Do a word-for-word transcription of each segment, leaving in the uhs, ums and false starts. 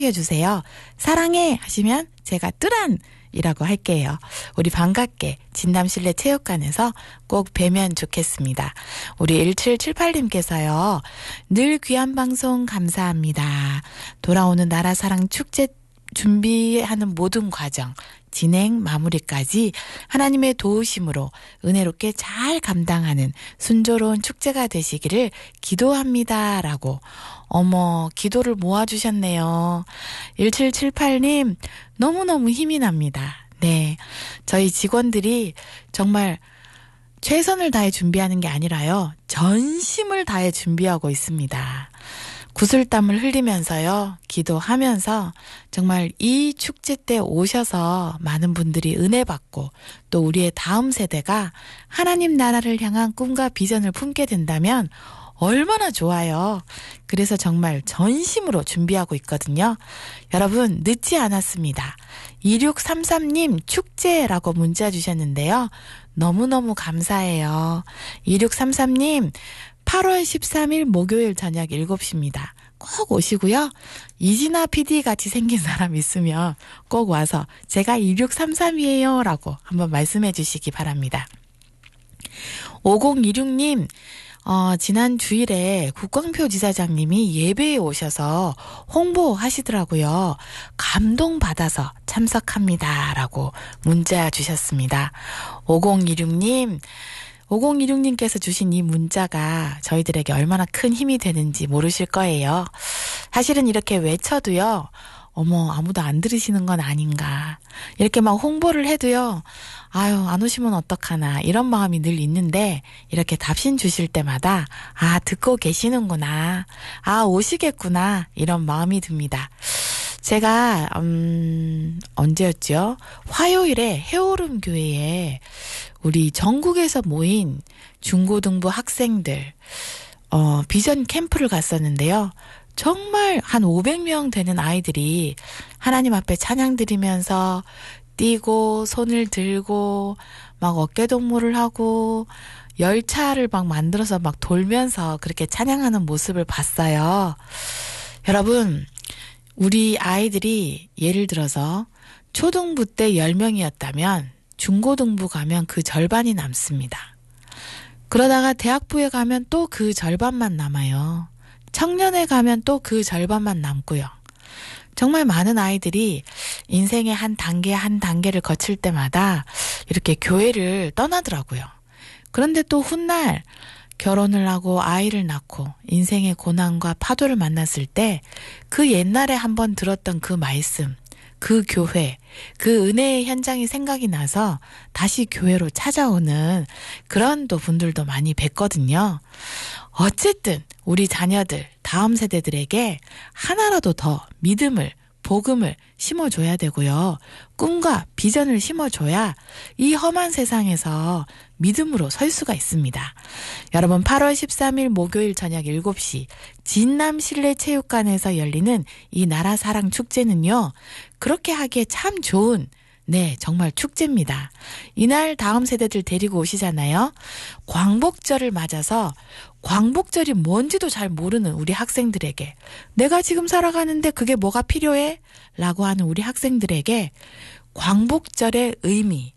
해주세요. 사랑해 하시면 제가 뜨란 이라고 할게요. 우리 반갑게 진남실내 체육관에서 꼭 뵈면 좋겠습니다. 우리 일칠칠팔님께서요. 늘 귀한 방송 감사합니다. 돌아오는 나라사랑 축제 준비하는 모든 과정, 진행 마무리까지 하나님의 도우심으로 은혜롭게 잘 감당하는 순조로운 축제가 되시기를 기도합니다. 라고 어머 기도를 모아주셨네요. 일칠칠팔님 너무너무 힘이 납니다. 네, 저희 직원들이 정말 최선을 다해 준비하는 게 아니라요. 전심을 다해 준비하고 있습니다. 구슬땀을 흘리면서요. 기도하면서 정말 이 축제 때 오셔서 많은 분들이 은혜 받고 또 우리의 다음 세대가 하나님 나라를 향한 꿈과 비전을 품게 된다면 얼마나 좋아요. 그래서 정말 전심으로 준비하고 있거든요. 여러분 늦지 않았습니다. 이육삼삼님 축제라고 문자 주셨는데요. 너무너무 감사해요. 이육삼삼님 팔월 십삼일 목요일 저녁 일곱 시입니다. 꼭 오시고요. 이진아 피디 같이 생긴 사람 있으면 꼭 와서 제가 이육삼삼이에요 라고 한번 말씀해 주시기 바랍니다. 오공이육님 어, 지난 주일에 국광표 지사장님이 예배에 오셔서 홍보하시더라고요. 감동받아서 참석합니다 라고 문자 주셨습니다. 오공이육님 오공이육님께서 주신 이 문자가 저희들에게 얼마나 큰 힘이 되는지 모르실 거예요. 사실은 이렇게 외쳐도요. 어머 아무도 안 들으시는 건 아닌가. 이렇게 막 홍보를 해도요. 아유 안 오시면 어떡하나 이런 마음이 늘 있는데 이렇게 답신 주실 때마다 아 듣고 계시는구나. 아 오시겠구나 이런 마음이 듭니다. 제가 음 언제였죠? 화요일에 해오름 교회에 우리 전국에서 모인 중고등부 학생들 어 비전 캠프를 갔었는데요. 정말 한 오백 명 되는 아이들이 하나님 앞에 찬양 드리면서 뛰고 손을 들고 막 어깨동무를 하고 열차를 막 만들어서 막 돌면서 그렇게 찬양하는 모습을 봤어요. 여러분 우리 아이들이 예를 들어서 초등부 때 열 명이었다면 중고등부 가면 그 절반이 남습니다. 그러다가 대학부에 가면 또 그 절반만 남아요. 청년에 가면 또 그 절반만 남고요. 정말 많은 아이들이 인생의 한 단계 한 단계를 거칠 때마다 이렇게 교회를 떠나더라고요. 그런데 또 훗날 결혼을 하고 아이를 낳고 인생의 고난과 파도를 만났을 때 그 옛날에 한번 들었던 그 말씀, 그 교회, 그 은혜의 현장이 생각이 나서 다시 교회로 찾아오는 그런 또 분들도 많이 뵀거든요. 어쨌든 우리 자녀들, 다음 세대들에게 하나라도 더 믿음을, 복음을 심어줘야 되고요. 꿈과 비전을 심어줘야 이 험한 세상에서 믿음으로 설 수가 있습니다. 여러분 팔월 십삼일 목요일 저녁 일곱 시 진남 실내 체육관에서 열리는 이 나라사랑 축제는요. 그렇게 하기에 참 좋은 네, 정말 축제입니다. 이날 다음 세대들 데리고 오시잖아요. 광복절을 맞아서 광복절이 뭔지도 잘 모르는 우리 학생들에게 내가 지금 살아가는데 그게 뭐가 필요해? 라고 하는 우리 학생들에게 광복절의 의미,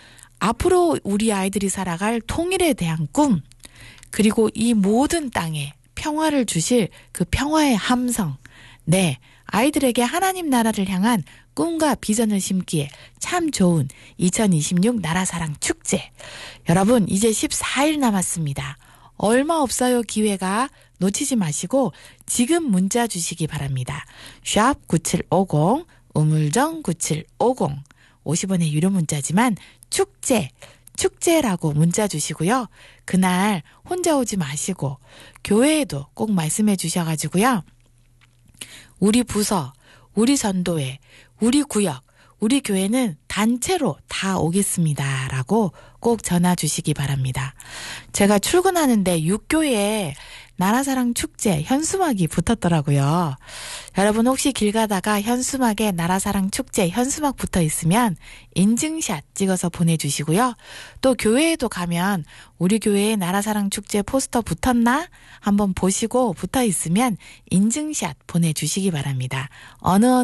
앞으로 우리 아이들이 살아갈 통일에 대한 꿈, 그리고 이 모든 땅에 평화를 주실 그 평화의 함성, 네, 아이들에게 하나님 나라를 향한 꿈과 비전을 심기에 참 좋은 이천이십육 나라사랑 축제. 여러분 이제 십사일 남았습니다. 얼마 없어요. 기회가 놓치지 마시고 지금 문자 주시기 바랍니다. 샵 구칠오공 우물정 구칠오공 오십 원의 유료 문자지만 축제 축제라고 문자 주시고요. 그날 혼자 오지 마시고 교회에도 꼭 말씀해 주셔가지고요. 우리 부서, 우리 전도회, 우리 구역, 우리 교회는 단체로 다 오겠습니다. 라고 꼭 전화 주시기 바랍니다. 제가 출근하는데 육교에 나라사랑 축제 현수막이 붙었더라고요. 여러분 혹시 길 가다가 현수막에 나라사랑 축제 현수막 붙어 있으면 인증샷 찍어서 보내주시고요. 또 교회에도 가면 우리 교회에 나라사랑 축제 포스터 붙었나? 한번 보시고 붙어 있으면 인증샷 보내주시기 바랍니다. 어느